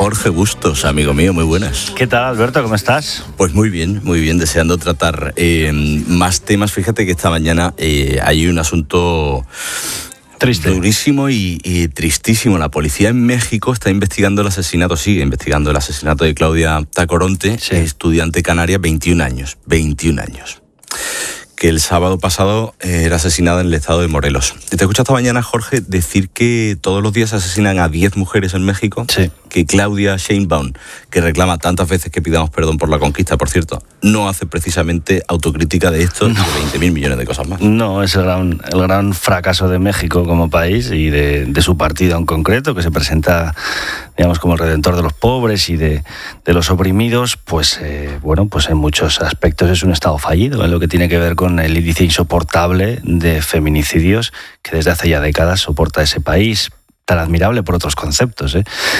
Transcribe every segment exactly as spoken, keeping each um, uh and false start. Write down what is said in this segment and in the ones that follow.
Jorge Bustos, amigo mío, muy buenas. ¿Qué tal, Alberto? ¿Cómo estás? Pues muy bien, muy bien, deseando tratar eh, más temas. Fíjate que esta mañana eh, hay un asunto triste, durísimo y, y tristísimo. La policía en México está investigando el asesinato, sigue investigando el asesinato de Claudia Tacoronte, sí. estudiante canaria, veintiún años, veintiún años. Que el sábado pasado eh, era asesinada en el estado de Morelos. Te he escuchado esta mañana, Jorge, decir que todos los días asesinan a diez mujeres en México. Sí. Que Claudia Sheinbaum, que reclama tantas veces que pidamos perdón por la conquista, por cierto, no hace precisamente autocrítica de esto, no. de veinte mil millones de cosas más. No, es el gran, el gran fracaso de México como país y de, de su partido en concreto, que se presenta, digamos, como el redentor de los pobres y de, de los oprimidos. Pues, eh, bueno, pues en muchos aspectos es un estado fallido en lo que tiene que ver con el índice insoportable de feminicidios que desde hace ya décadas soporta ese país, tan admirable por otros conceptos, ¿eh?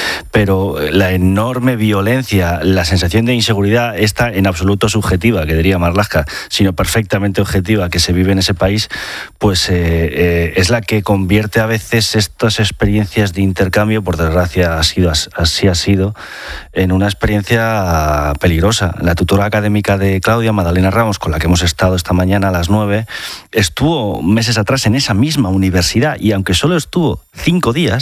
Pero la enorme violencia, la sensación de inseguridad, esta en absoluto subjetiva, que diría Marlaska, sino perfectamente objetiva que se vive en ese país, pues eh, eh, es la que convierte a veces estas experiencias de intercambio, por desgracia ha sido, así ha sido, en una experiencia peligrosa. La tutora académica de Claudia, Madalena Ramos, con la que hemos estado esta mañana a las nueve, estuvo meses atrás en esa misma universidad y aunque solo estuvo cinco días,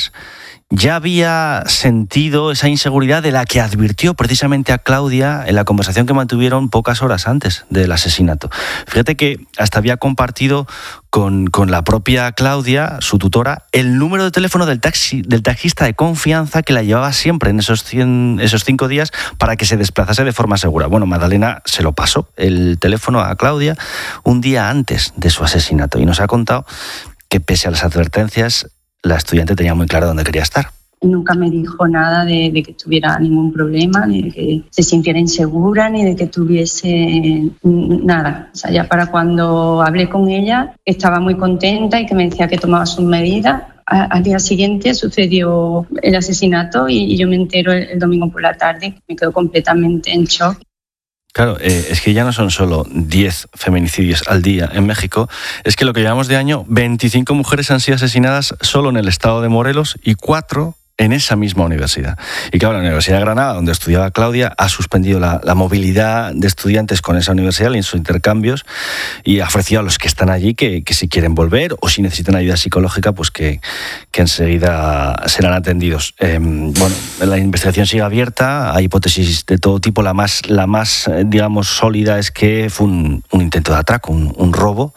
ya había sentido esa inseguridad de la que advirtió precisamente a Claudia en la conversación que mantuvieron pocas horas antes del asesinato. Fíjate que hasta había compartido con, con la propia Claudia, su tutora, el número de teléfono del, taxi, del taxista de confianza que la llevaba siempre en esos, cien, esos cinco días para que se desplazase de forma segura. Bueno, Magdalena se lo pasó, el teléfono a Claudia, un día antes de su asesinato y nos ha contado que pese a las advertencias, la estudiante tenía muy claro dónde quería estar. Nunca me dijo nada de, de que tuviera ningún problema, ni de que se sintiera insegura, ni de que tuviese nada. O sea, ya para cuando hablé con ella, estaba muy contenta y que me decía que tomaba sus medidas. A, al día siguiente sucedió el asesinato y, y yo me entero el, el domingo por la tarde. Me quedo completamente en shock. Claro, eh, es que ya no son solo diez feminicidios al día en México, es que lo que llevamos de año, veinticinco mujeres han sido asesinadas solo en el estado de Morelos y cuatro en esa misma universidad. Y claro, la Universidad de Granada, donde estudiaba Claudia, ha suspendido la, la movilidad de estudiantes con esa universidad en sus intercambios y ha ofrecido a los que están allí que, que si quieren volver o si necesitan ayuda psicológica, pues que, que enseguida serán atendidos. Eh, bueno, la investigación sigue abierta, hay hipótesis de todo tipo. La más, la más digamos, sólida es que fue un, un intento de atraco, un, un robo,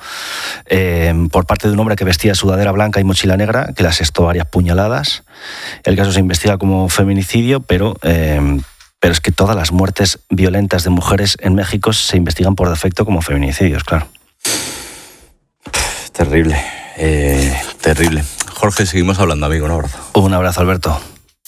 eh, por parte de un hombre que vestía sudadera blanca y mochila negra, que le asestó varias puñaladas. El caso se investiga como feminicidio, pero, eh, pero es que todas las muertes violentas de mujeres en México se investigan por defecto como feminicidios, claro. Terrible, eh, terrible. Jorge, seguimos hablando, amigo. Un abrazo. Un abrazo, Alberto.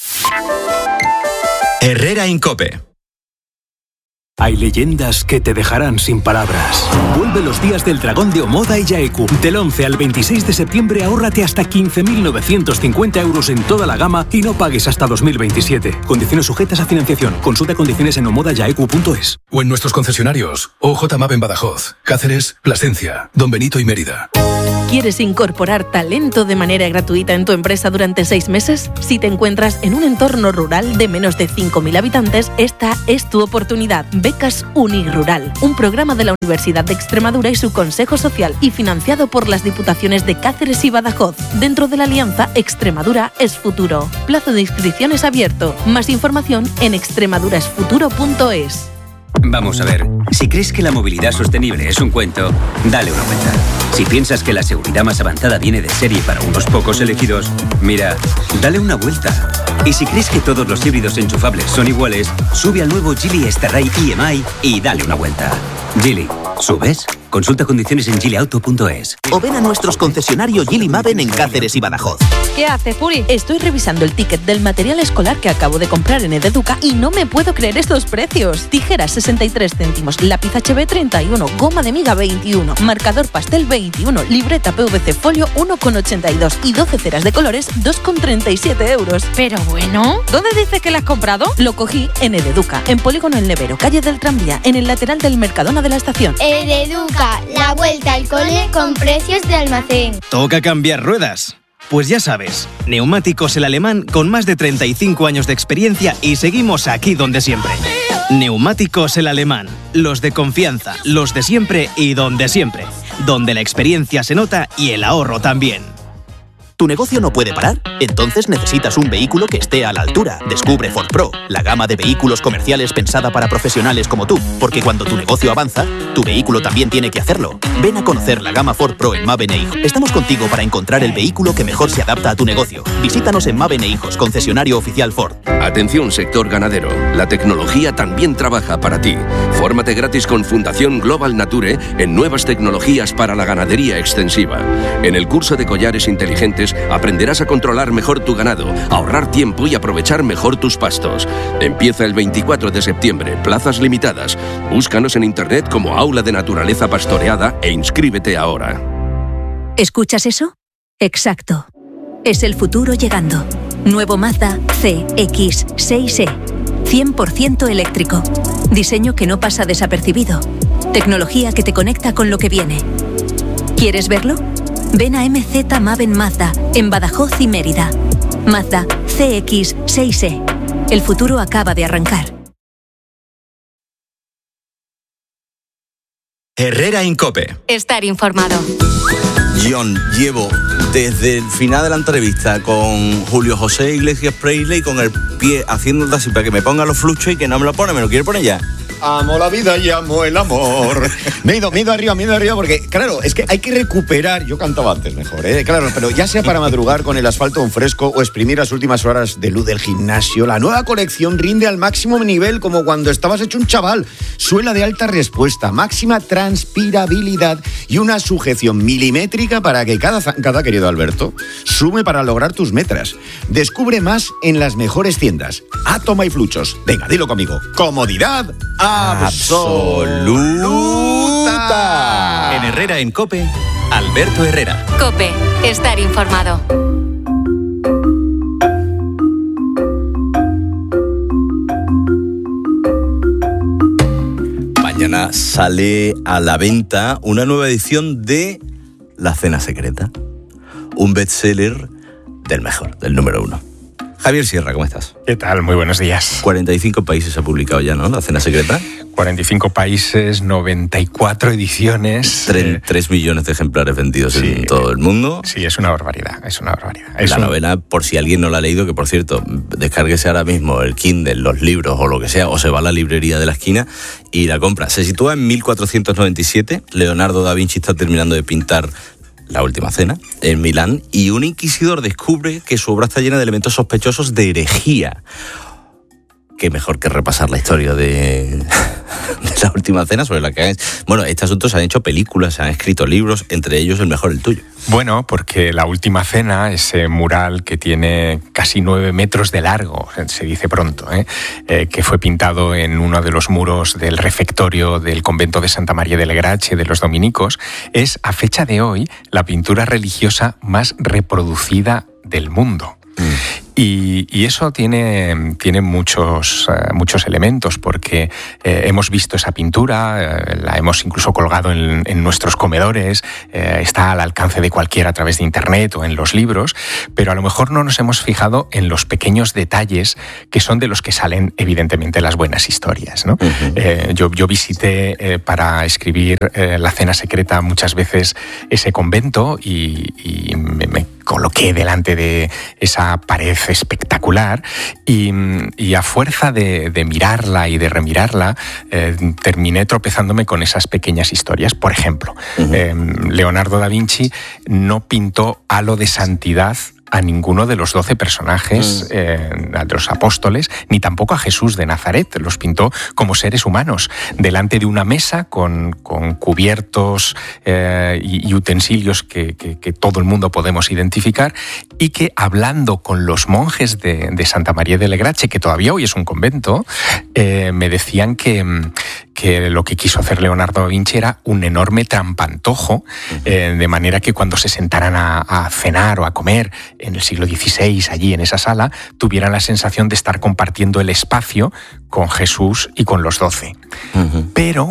Herrera Incope. Hay leyendas que te dejarán sin palabras. Vuelve los días del Dragón de Omoda y Yaeku. Del once al veintiséis de septiembre ahórrate hasta quince mil novecientos cincuenta euros en toda la gama y no pagues hasta dos mil veintisiete. Condiciones sujetas a financiación. Consulta condiciones en omoda yaeku punto es. O en nuestros concesionarios. O J M A P en Badajoz, Cáceres, Plasencia, Don Benito y Mérida. ¿Quieres incorporar talento de manera gratuita en tu empresa durante seis meses? Si te encuentras en un entorno rural de menos de cinco mil habitantes, esta es tu oportunidad. Becas Unirural, un programa de la Universidad de Extremadura y su Consejo Social y financiado por las Diputaciones de Cáceres y Badajoz, dentro de la alianza Extremadura es Futuro. Plazo de inscripciones abierto. Más información en extremadurasfuturo punto es. Vamos a ver, si crees que la movilidad sostenible es un cuento, dale una vuelta. Si piensas que la seguridad más avanzada viene de serie para unos pocos elegidos, mira, dale una vuelta. Y si crees que todos los híbridos enchufables son iguales, sube al nuevo Geely Starray E M I y dale una vuelta. Geely, ¿subes? Consulta condiciones en geely auto punto es. O ven a nuestros concesionarios Geely Maven en Cáceres y Badajoz. ¿Qué haces, Puri? Estoy revisando el ticket del material escolar que acabo de comprar en Ededuca y no me puedo creer estos precios. Tijeras sesenta y tres céntimos, lápiz H B treinta y uno, goma de miga veintiuno, marcador pastel veintiuno, libreta P V C folio uno con ochenta y dos y doce ceras de colores dos con treinta y siete euros. Pero bueno, ¿dónde dices que lo has comprado? Lo cogí en Ededuca, en Polígono El Nevero, calle del Tranvía, en el lateral del Mercadona de la estación. Ededuca, la vuelta al cole con precios de almacén. Toca cambiar ruedas. Pues ya sabes, Neumáticos El Alemán con más de treinta y cinco años de experiencia y seguimos aquí donde siempre. Neumáticos El Alemán, los de confianza, los de siempre y donde siempre. Donde la experiencia se nota y el ahorro también. ¿Tu negocio no puede parar? Entonces necesitas un vehículo que esté a la altura. Descubre Ford Pro, la gama de vehículos comerciales pensada para profesionales como tú. Porque cuando tu negocio avanza, tu vehículo también tiene que hacerlo. Ven a conocer la gama Ford Pro en Maven e Hijos. Estamos contigo para encontrar el vehículo que mejor se adapta a tu negocio. Visítanos en Maven e Hijos, concesionario oficial Ford. Atención sector ganadero, la tecnología también trabaja para ti. Fórmate gratis con Fundación Global Nature en nuevas tecnologías para la ganadería extensiva. En el curso de collares inteligentes aprenderás a controlar mejor tu ganado, ahorrar tiempo y aprovechar mejor tus pastos. Empieza el veinticuatro de septiembre, plazas limitadas. Búscanos en internet como Aula de Naturaleza Pastoreada e inscríbete ahora. ¿Escuchas eso? Exacto. Es el futuro llegando. Nuevo Mazda C X seis E. cien por ciento eléctrico. Diseño que no pasa desapercibido. Tecnología que te conecta con lo que viene. ¿Quieres verlo? Ven a M Z Maven Mazda en Badajoz y Mérida. Mazda C X seis E. El futuro acaba de arrancar. Herrera Incope. Estar informado. John, llevo desde el final de la entrevista con Julio José Iglesias Presley con el pie haciendo así para que me ponga los fluchos y que no me lo pone, me lo quiere poner ya. Amo la vida y amo el amor. Me he ido, me he ido arriba, me he ido arriba porque, claro, es que hay que recuperar. Yo cantaba antes mejor, ¿eh? Claro, pero ya sea para madrugar con el asfalto en fresco o exprimir las últimas horas de luz del gimnasio, la nueva colección rinde al máximo nivel como cuando estabas hecho un chaval. Suela de alta respuesta, máxima transpirabilidad y una sujeción milimétrica para que cada, cada querido Alberto sume para lograr tus metas. Descubre más en las mejores tiendas. Atoma y Fluchos. Venga, dilo conmigo. Comodidad absoluta. En Herrera en Cope, Alberto Herrera. Cope, estar informado. Mañana sale a la venta una nueva edición de La Cena Secreta, un bestseller del mejor, del número uno. Javier Sierra, ¿cómo estás? ¿Qué tal? Muy buenos días. cuarenta y cinco países ha publicado ya, ¿no? La Cena Secreta. cuarenta y cinco países, noventa y cuatro ediciones. Tres, tres millones de ejemplares vendidos sí, en todo el mundo. Sí, es una barbaridad, es una barbaridad. Es la un... novela, por si alguien no la ha leído, que por cierto, descárguese ahora mismo el Kindle, los libros o lo que sea, o se va a la librería de la esquina y la compra. Se sitúa en mil cuatrocientos noventa y siete. Leonardo da Vinci está terminando de pintar La Última Cena en Milán y un inquisidor descubre que su obra está llena de elementos sospechosos de herejía. Qué mejor que repasar la historia de, de La Última Cena, sobre la que han... Bueno, este asunto se han hecho películas, se han escrito libros, entre ellos el mejor, el tuyo. Bueno, porque La Última Cena, ese mural que tiene casi nueve metros de largo, se dice pronto, ¿eh? Eh, que fue pintado en uno de los muros del refectorio del convento de Santa María del Grache de los dominicos, es a fecha de hoy la pintura religiosa más reproducida del mundo. Mm. Y, y eso tiene, tiene muchos, uh, muchos elementos, porque eh, hemos visto esa pintura, eh, la hemos incluso colgado en, en nuestros comedores, eh, está al alcance de cualquiera a través de internet o en los libros, pero a lo mejor no nos hemos fijado en los pequeños detalles que son de los que salen evidentemente las buenas historias, ¿no? Uh-huh. eh, yo, yo visité eh, para escribir eh, La Cena Secreta muchas veces ese convento y, y me, me coloqué delante de esa pared espectacular y, y a fuerza de, de mirarla y de remirarla eh, terminé tropezándome con esas pequeñas historias. Por ejemplo, uh-huh. eh, Leonardo da Vinci no pintó halo de santidad a ninguno de los doce personajes, mm. eh, de los apóstoles, ni tampoco a Jesús de Nazaret. Los pintó como seres humanos, delante de una mesa con, con cubiertos eh, y, y utensilios que, que, que todo el mundo podemos identificar, y que hablando con los monjes de, de Santa María del Grache, que todavía hoy es un convento, eh, me decían que, que lo que quiso hacer Leonardo da Vinci era un enorme trampantojo, eh, de manera que cuando se sentaran a, a cenar o a comer en el siglo dieciséis, allí en esa sala, tuvieran la sensación de estar compartiendo el espacio con Jesús y con los doce. Uh-huh. Pero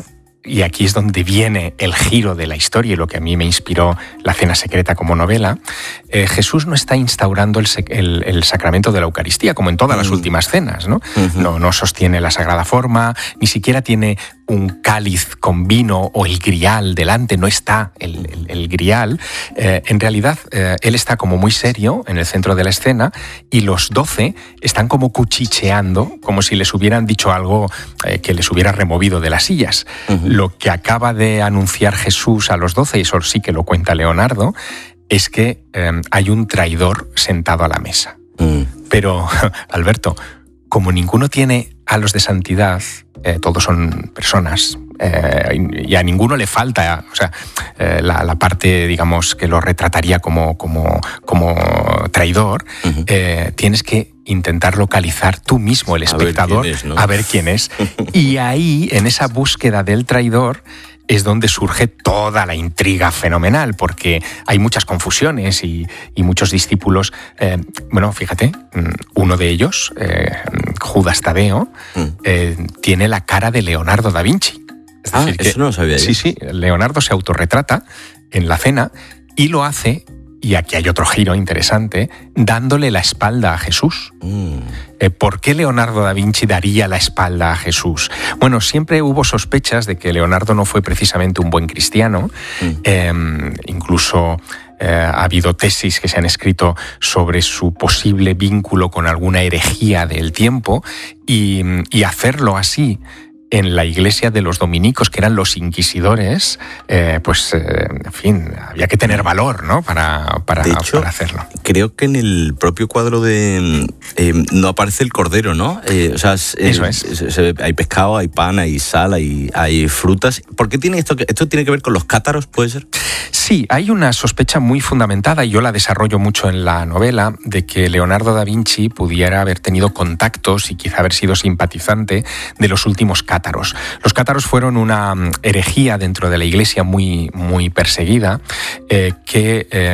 y aquí es donde viene el giro de la historia y lo que a mí me inspiró La Cena Secreta como novela, eh, Jesús no está instaurando el, el, el sacramento de la Eucaristía, como en todas mm. las últimas cenas, ¿no? Uh-huh. No, no sostiene la Sagrada Forma, ni siquiera tiene un cáliz con vino o el grial delante, no está el, el, el grial. Eh, en realidad, eh, él está como muy serio en el centro de la escena y los doce están como cuchicheando, como si les hubieran dicho algo eh, que les hubiera removido de las sillas. Uh-huh. Lo que acaba de anunciar Jesús a los doce, y eso sí que lo cuenta Leonardo, es que eh, hay un traidor sentado a la mesa. Uh-huh. Pero, Alberto, como ninguno tiene halos de santidad, eh, todos son personas, eh, y a ninguno le falta, o sea, eh, la, la parte, digamos, que lo retrataría como, como, como traidor, uh-huh. eh, tienes que intentar localizar tú mismo, el espectador, a ver quién es, ¿no? A ver quién es. Y ahí, en esa búsqueda del traidor, es donde surge toda la intriga fenomenal, porque hay muchas confusiones y, y muchos discípulos. Eh, bueno, fíjate, uno de ellos, eh, Judas Tadeo, mm. eh, tiene la cara de Leonardo da Vinci. Es ah, decir, eso que, no lo sabía yo. Sí, sí, Leonardo se autorretrata en la cena y lo hace, y aquí hay otro giro interesante, dándole la espalda a Jesús. Mm. Eh, ¿Por qué Leonardo da Vinci daría la espalda a Jesús? Bueno, siempre hubo sospechas de que Leonardo no fue precisamente un buen cristiano. Mm. Eh, incluso eh, ha habido tesis que se han escrito sobre su posible vínculo con alguna herejía del tiempo, y, y hacerlo así en la iglesia de los dominicos, que eran los inquisidores, eh, pues, eh, en fin, había que tener valor, ¿no?, para, para, de hecho, para hacerlo. Creo que en el propio cuadro de... Eh, no aparece el cordero, ¿no? Eh, o sea, es, Eso es. Se, se, hay pescado, hay pan, hay sal, hay, hay frutas. ¿Por qué tiene esto? ¿Esto tiene que ver con los cátaros, puede ser? Sí, hay una sospecha muy fundamentada, y yo la desarrollo mucho en la novela, de que Leonardo da Vinci pudiera haber tenido contactos y quizá haber sido simpatizante de los últimos cátaros. Cátaros. Los cátaros fueron una herejía dentro de la Iglesia muy, muy perseguida, eh, que eh,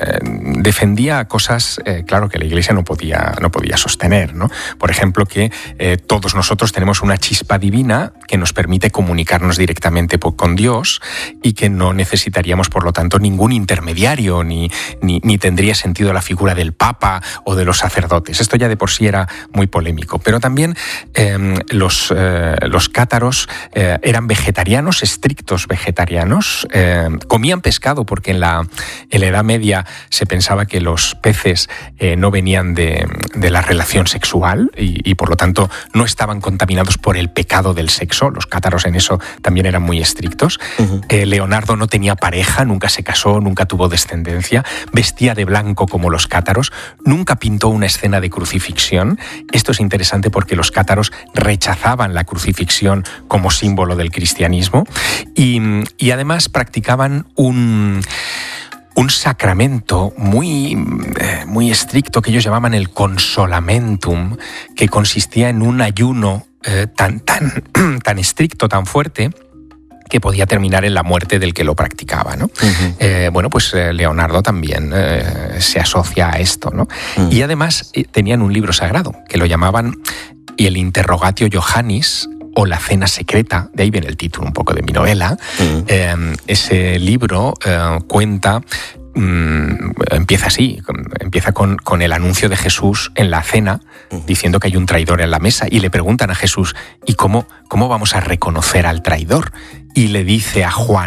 defendía cosas, eh, claro, que la Iglesia no podía, no podía sostener, ¿no? Por ejemplo, que eh, todos nosotros tenemos una chispa divina que nos permite comunicarnos directamente con Dios y que no necesitaríamos, por lo tanto, ningún intermediario, ni, ni, ni tendría sentido la figura del Papa o de los sacerdotes. Esto ya de por sí era muy polémico. Pero también eh, los, eh, los cátaros eh, eran vegetarianos, estrictos vegetarianos, eh, comían pescado porque en la, en la Edad Media se pensaba que los peces eh, no venían de, de la relación sexual y, y por lo tanto no estaban contaminados por el pecado del sexo. Los cátaros en eso también eran muy estrictos. Uh-huh. Eh, Leonardo no tenía pareja, nunca se casó, nunca tuvo descendencia, vestía de blanco como los cátaros, nunca pintó una escena de crucifixión. Esto es interesante porque los cátaros rechazaban la crucifixión como símbolo del cristianismo y, y además practicaban un... un sacramento muy, muy estricto que ellos llamaban el consolamentum, que consistía en un ayuno eh, tan, tan, tan estricto, tan fuerte, que podía terminar en la muerte del que lo practicaba, ¿no? Uh-huh. Eh, bueno, pues eh, Leonardo también eh, se asocia a esto, ¿no? Uh-huh. Y además eh, tenían un libro sagrado que lo llamaban el Interrogatio Johannis, o La Cena Secreta, de ahí viene el título un poco de mi novela. Uh-huh. Eh, ese libro eh, cuenta... Mm, empieza así, empieza con, con el anuncio de Jesús en la cena, uh-huh. diciendo que hay un traidor en la mesa, y le preguntan a Jesús, ¿y cómo, cómo vamos a reconocer al traidor? Y le dice a Juan,